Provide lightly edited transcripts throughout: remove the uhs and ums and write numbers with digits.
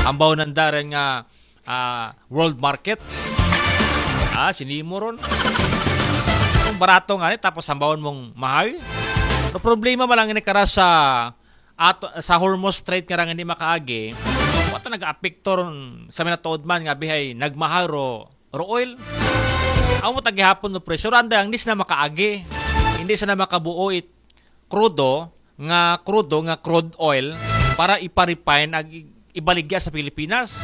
Ambaw nanda rin nga world market. Sinimo ron. Kung barato nga tapos ambawon mong mahal. Pero problema malang ini kara sa Hormuz Strait nga hindi makaagi. Wata nag-apekto sa minatuod man nga bihay nagmahal ro oil. Amo tagihapon no presyo randa ang dis na makaagi. Hindi sa na makabuo crude oil para ipa-refine ag ibaligya sa Pilipinas.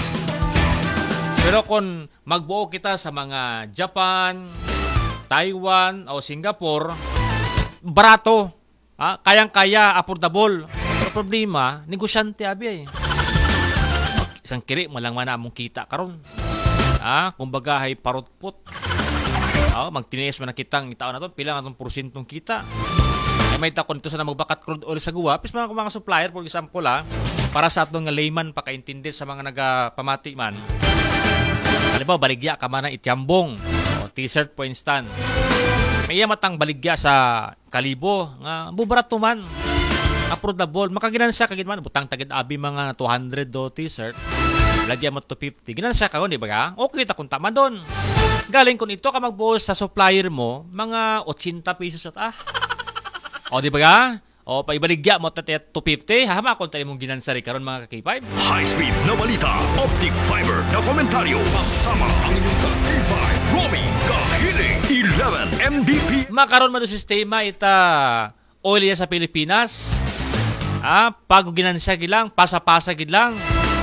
Pero kung magbuo kita sa mga Japan, Taiwan o Singapore, barato. Kayang-kaya, affordable. Pero problema, negosyante abi isang kiri malang man among kita karon. Kumbaga hay parutpot. Magtiniis man kitang itaon na to, pila nga tong porsyentong kita. May takon ito sa na magbakat crude oil sa guwa. Pis mga supplier, for example, para sa atong nga layman pakaintindi sa mga nagapamati man. Halimbawa, baligya ka man ang ityambong o t-shirt po instant. May matang baligya sa kalibo nga bubarato man. Affordable. Makaginansya kagid man. Butang tagid abi mga 200 do t-shirt. Lagyan mo 250. Ginansya ka di ba ka? Okay, takong tama doon. Galing kung ito ka magbuhos sa supplier mo, mga 80 pesos at di ba ka? Paibaligya mo tayo 250. Hahama kung tayo mong ginansari karon mga K5. High-speed na balita, optic fiber na komentaryo, kasama ang inyong K5, Romy Kahiling, 11 MDP. Makaroon man sistema ita oil sa Pilipinas. Pago ginansya gilang, pasa-pasa gilang.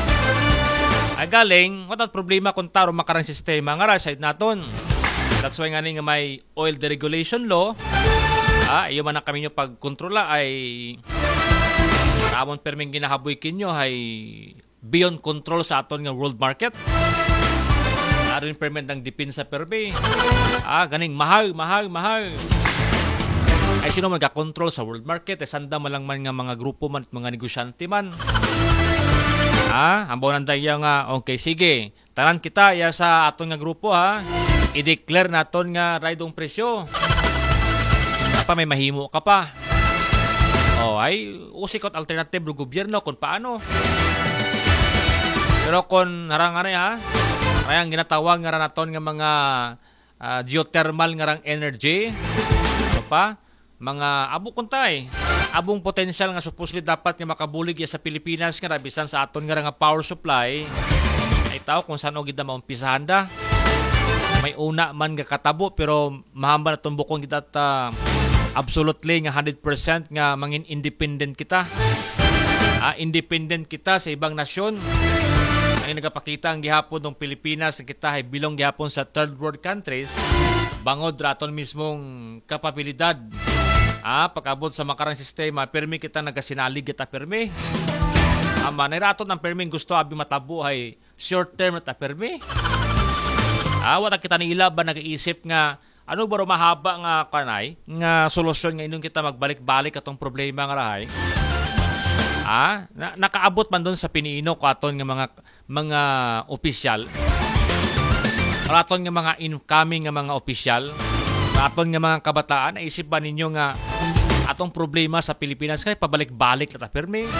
Galing, watat problema kung taro makarang sistema nga ra side naton. That's why nga may oil deregulation law. Iyo man na kami nyo pagkontrola ay amon perming ginahaboy kinyo ay beyond control sa aton nga world market. Aron permit ng dipin sa perbe. Ganing mahal. Ay sino magka-control sa world market? Sanda malang man nga mga grupo man at mga negosyante man. Ambaw nanda nga, okay, sige. Tanan kita sa aton nga grupo i-declare naton nga raydong presyo. May mahimo ka pa. Ay usikot alternative ng gobyerno kung paano. Pero kung harang ang ginatawag nga naton nga mga geothermal nga rang energy, mga abo kuntay, abong potential nga supposedly dapat nga makabulig sa Pilipinas nga bisan sa aton nga power supply. Ay tao kung saan gid na maumpisahan da. May una man nga katabo pero mahamba na tumbukong kita absolutely nga 100% nga mangin independent kita. Independent kita sa ibang nasyon. Ang nagapakita ang gihapon ng Pilipinas kita ay bilong gihapon sa third world countries. Bangod raton mismong kapabilidad. Pagabot sa makarang sistema, permi kita nagasinalig kita permi. Maniraton ang permi gusto abi matabo ay short term na permi. Wala kita nila ba nag-iisip nga ano ba mahaba nga kanay nga solusyon nga inyong kita magbalik-balik atong problema nga rahay. Nakaabot man doon sa piniino ko aton nga mga opisyal. Aton nga mga incoming nga mga opisyal. Aton nga mga kabataan naisip ba ninyo nga atong problema sa Pilipinas kay pabalik-balik na permi.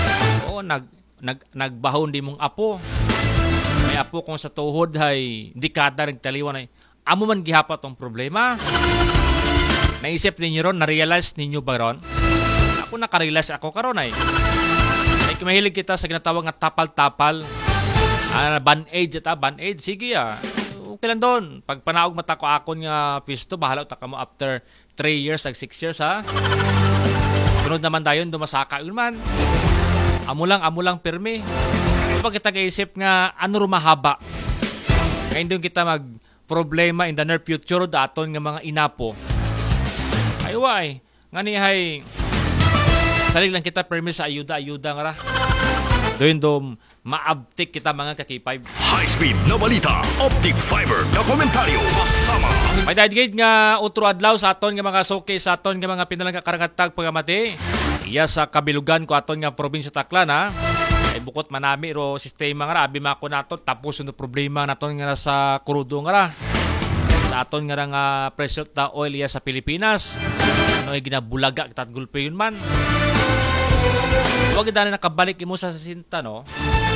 Nagbahon di mong apo. May apo kung sa tuhod ay dekada nagtaliwan ay amo man gihapa tong problema. Naisip ninyo ron, na-realize ninyo ba ron? Ako naka-realize ako karon ay. Ay mahilig kita sa ginatawag nga tapal-tapal. Band-aid band-aid sige okay lang doon. Pag panaog mata ko akon nga pisto, bahala ta kamo after 3 years, 6 years Sunod naman dayon dumasaka yun man. Amo lang permi. Pag kita kaisip nga ano rumahaba. Ngayon doon kita problema in the near future daton nga mga inapo. Ayway, ngani hay salig lang kita permis sa ayuda nga ra. Doon maabtik kita mga K5. High-speed na balita, optic fiber na komentaryo, kasama. May daigid nga utro adlaw sa aton nga mga showcase sa aton nga mga pinalang karangatag pagamati. Iya sa kabilugan ko aton nga probinsya Taclan ay bukod manami ro sistema nga ra abi mako nato tapos no problema naton nga sa crudo nga ra. Sa aton nga nga presyo ta oil iya sa Pilipinas. Ano ay ginabulaga kat gulpe yun man. Huwag na nakabalik mo sa sinta, no?